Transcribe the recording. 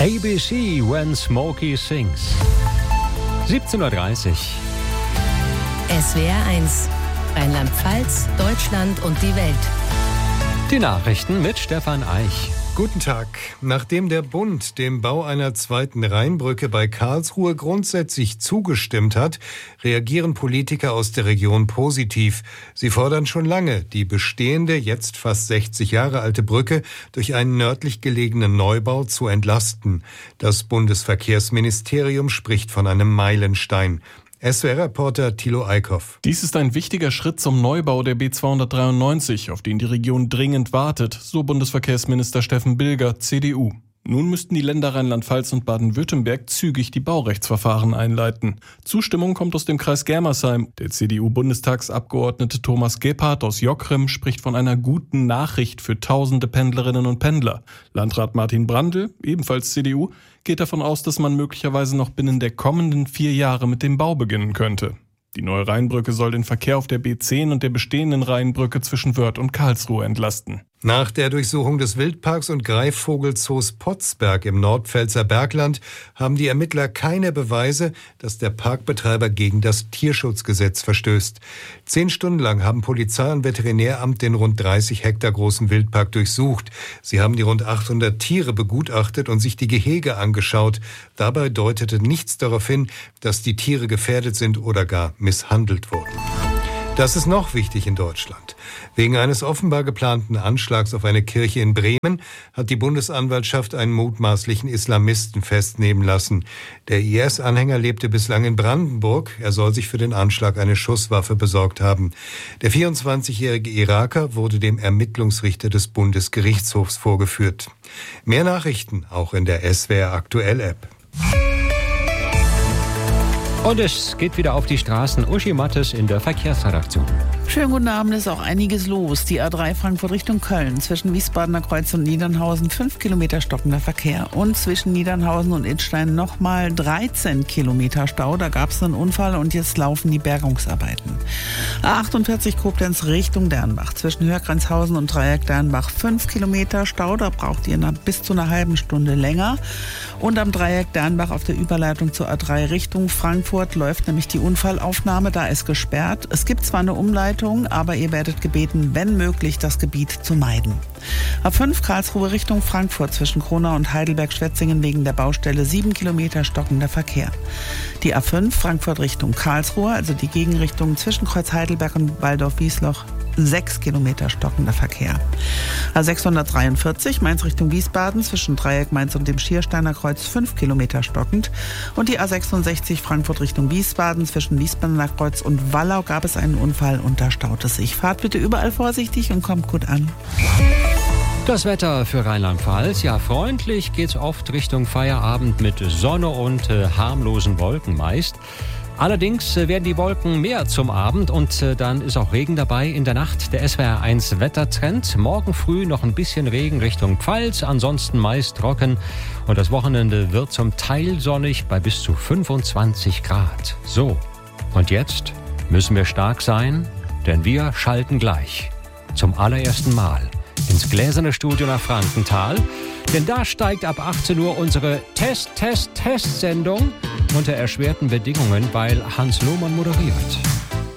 ABC When Smokey Sings. 17:30 Uhr. SWR 1. Rheinland-Pfalz, Deutschland und die Welt. Die Nachrichten mit Stefan Eich. Guten Tag. Nachdem der Bund dem Bau einer zweiten Rheinbrücke bei Karlsruhe grundsätzlich zugestimmt hat, reagieren Politiker aus der Region positiv. Sie fordern schon lange, die bestehende, jetzt fast 60 Jahre alte Brücke durch einen nördlich gelegenen Neubau zu entlasten. Das Bundesverkehrsministerium spricht von einem Meilenstein. SWR-Reporter Thilo Eickhoff. Dies ist ein wichtiger Schritt zum Neubau der B293, auf den die Region dringend wartet, so Bundesverkehrsminister Steffen Bilger, CDU. Nun müssten die Länder Rheinland-Pfalz und Baden-Württemberg zügig die Baurechtsverfahren einleiten. Zustimmung kommt aus dem Kreis Germersheim. Der CDU-Bundestagsabgeordnete Thomas Gebhardt aus Jockrim spricht von einer guten Nachricht für tausende Pendlerinnen und Pendler. Landrat Martin Brandl, ebenfalls CDU, geht davon aus, dass man möglicherweise noch binnen der kommenden 4 Jahre mit dem Bau beginnen könnte. Die neue Rheinbrücke soll den Verkehr auf der B10 und der bestehenden Rheinbrücke zwischen Wörth und Karlsruhe entlasten. Nach der Durchsuchung des Wildparks und Greifvogelzoos Potzberg im Nordpfälzer Bergland haben die Ermittler keine Beweise, dass der Parkbetreiber gegen das Tierschutzgesetz verstößt. 10 Stunden lang haben Polizei und Veterinäramt den rund 30 Hektar großen Wildpark durchsucht. Sie haben die rund 800 Tiere begutachtet und sich die Gehege angeschaut. Dabei deutete nichts darauf hin, dass die Tiere gefährdet sind oder gar misshandelt wurden. Das ist noch wichtig in Deutschland. Wegen eines offenbar geplanten Anschlags auf eine Kirche in Bremen hat die Bundesanwaltschaft einen mutmaßlichen Islamisten festnehmen lassen. Der IS-Anhänger lebte bislang in Brandenburg. Er soll sich für den Anschlag eine Schusswaffe besorgt haben. Der 24-jährige Iraker wurde dem Ermittlungsrichter des Bundesgerichtshofs vorgeführt. Mehr Nachrichten auch in der SWR Aktuell App. Und es geht wieder auf die Straßen. Uschi Mattes in der Verkehrsredaktion. Schönen guten Abend, ist auch einiges los. Die A3 Frankfurt Richtung Köln, zwischen Wiesbadener Kreuz und Niedernhausen 5 Kilometer stockender Verkehr. Und zwischen Niedernhausen und Idstein nochmal 13 Kilometer Stau. Da gab es einen Unfall und jetzt laufen die Bergungsarbeiten. A48 Koblenz Richtung Dernbach, zwischen Hörgrenzhausen und Dreieck Dernbach 5 Kilometer Stau. Da braucht ihr bis zu einer halben Stunde länger. Und am Dreieck Dernbach auf der Überleitung zur A3 Richtung Frankfurt läuft nämlich die Unfallaufnahme. Da ist gesperrt. Es gibt zwar eine Umleitung, aber ihr werdet gebeten, wenn möglich, das Gebiet zu meiden. A5 Karlsruhe Richtung Frankfurt, zwischen Kronau und Heidelberg-Schwetzingen wegen der Baustelle 7 Kilometer stockender Verkehr. Die A5 Frankfurt Richtung Karlsruhe, also die Gegenrichtung zwischen Kreuz Heidelberg und Waldorf-Wiesloch, 6 Kilometer stockender Verkehr. A643 Mainz Richtung Wiesbaden, zwischen Dreieck Mainz und dem Schiersteiner Kreuz 5 Kilometer stockend. Und die A66 Frankfurt Richtung Wiesbaden, zwischen Wiesbadener Kreuz und Wallau gab es einen Unfall und da staut es sich. Fahrt bitte überall vorsichtig und kommt gut an. Das Wetter für Rheinland-Pfalz, ja freundlich geht's oft Richtung Feierabend mit Sonne und harmlosen Wolken meist. Allerdings werden die Wolken mehr zum Abend und dann ist auch Regen dabei in der Nacht. Der SWR 1 Wettertrend. Morgen früh noch ein bisschen Regen Richtung Pfalz, ansonsten meist trocken. Und das Wochenende wird zum Teil sonnig bei bis zu 25 Grad. So, und jetzt müssen wir stark sein, denn wir schalten gleich zum allerersten Mal ins gläserne Studio nach Frankenthal. Denn da steigt ab 18 Uhr unsere Test-Sendung unter erschwerten Bedingungen, weil Hans Lohmann moderiert.